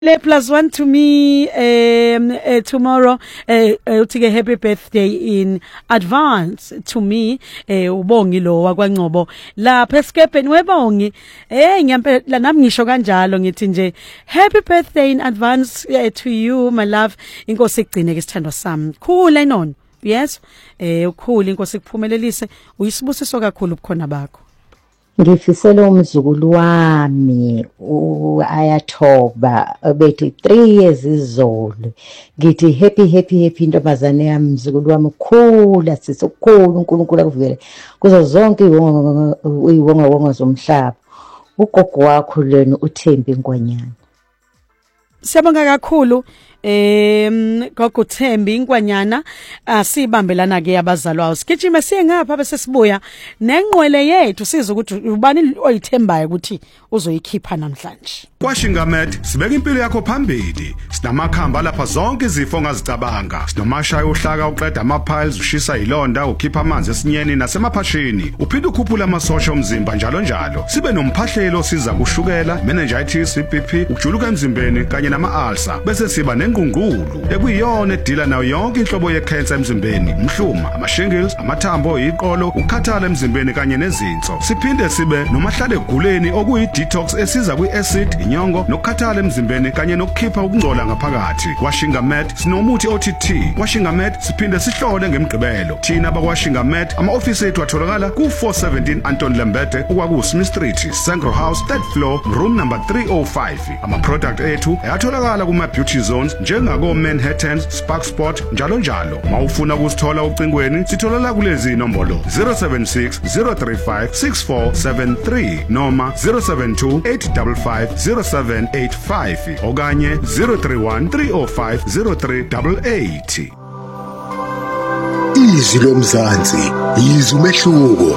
Le +1 to me tomorrow uthike happy birthday in advance to me ubongi lo wakwaNgcobo lapha esikepeni webongi ngiyempela nami ngisho kanjalo ngithi nje happy birthday in advance to you my love inkosi igcine ke sithandwa sami khula inono yes ukhula inkosi ikuphumelelise uyisibusiso kakhulu bukhona bakho. Ngifisela umzukulu wami ayathoba bethi 3 years izolo ngithi happy intombazane yami mzukulu wami khula sisikhulu uNkulunkulu akuvele kuzo zonke iwonga zomhlaba ugogo wakho lena uThembi Ngwanyana. Siyabonga kakhulu gogo Thembi Ngwanyana sibambelana ke abazalwa sigijime siye ngapha bese sibuya nenqwele yethu siza ukuthi ubani oyithembayo ukuthi uzoyikhipha namhlanje. KwaShingamed sibeka impilo yakho phambili sinamakhamba lapha zonke izifo ongazicabanga sinomashaya ohlaka uqeda ama-piles ushisa ilonda ukhipha amanzi esinyeni nasemaphashini uphinde ukhuphula amasosha omzimba njalo sibe nomphahlelo siza kushukela meningitis iBP ukujuluka emzimbeni kanye nama-ulcer bese siba nengqungqulu ekuyiyona edila nayo yonke inhlobo ye-cancer emzimbeni umhluma ama-shingles amathambo iqolo ukukhathala emzimbeni kanye nezinso siphinde sibe nomahlale eguleni okuyi-detox esiza kwi-acid inyongo nokukhathala emzimbeni kanye nokukhipha ukungcola ngaphakathi. KwaShingamed sinomuthi OTT KwaShingamed siphinde sihlole ngemgqibelo thina abakwaShingamed ama-ofisi ethu atholakala ku417 Anton Lembede okwakuSmith Street Sangro House 3rd floor room number 305 ama-product ethu ayatholakala kuma-beauty zones njengako Manhattan Spark Sport njalo mawufuna ukusithola ucingweni sitholala kulezi inombolo 076 035 6473 noma 072 855 0785 okanye 031 305 0388. Izwi lomzansi yizwi umehluko.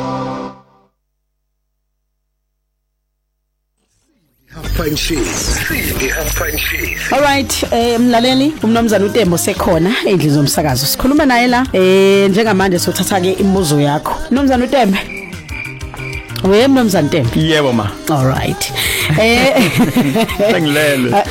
All right mlaleli umnomzana uTembo sekhona endlini zomsakazo sikhuluma naye la njengamanje sothatha ke imibuzo yakho umnomzana uTembe. Mnomzana Tembe. Yebo ma. All right. Sengilele.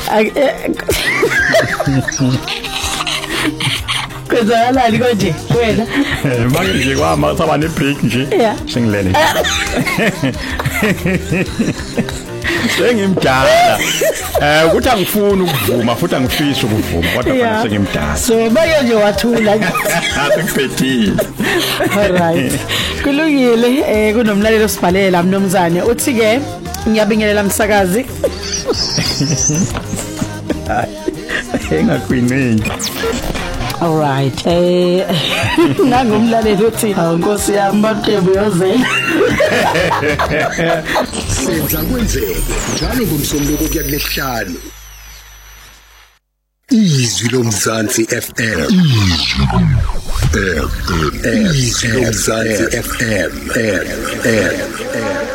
Kuzalani konje wena? Manje nje kwama saba ne break nje. Sengilele. Sengimdala. Ukuthi angifuni ukuvuma futhi angifisi ukuvuma kodwa khona sengimdala. So bayo nje wathula. Sengiphetile. All right. Kulungile kunomlalelo sibhalela mnomzane uthi ke ngiyabingelela msakazi. Engakwinqini. All right. Nangumlaleli uthi awunkosi yami baTembu yozela. Senza kwenzeke njalo ngomsombuluko kuya kulesihlanu. Izwi lomzansi FM. Izwi lomzansi FM.